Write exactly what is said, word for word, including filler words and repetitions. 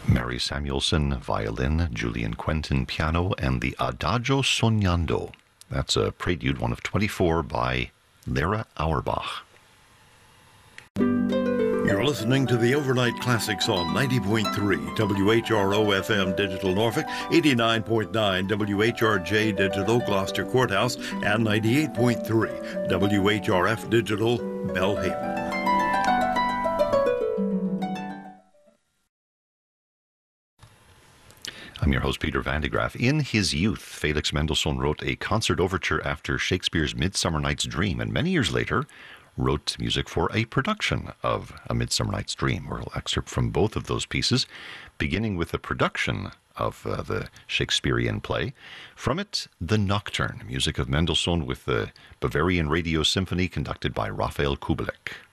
Mary Samuelson, violin, Julian Quentin, piano, and the Adagio Sognando. That's a prelude, one of twenty-four, by Lara Auerbach. You're listening to the Overnight Classics on ninety point three W H R O F M Digital Norfolk, eighty-nine point nine W H R J Digital Gloucester Courthouse, and ninety-eight point three W H R F Digital Belhaven. I'm your host, Peter Van de Graaff. In his youth, Felix Mendelssohn wrote a concert overture after Shakespeare's Midsummer Night's Dream, and many years later wrote music for a production of A Midsummer Night's Dream. We'll excerpt from both of those pieces, beginning with the production of uh, the Shakespearean play. From it, The Nocturne, music of Mendelssohn with the Bavarian Radio Symphony conducted by Raphael Kubelik.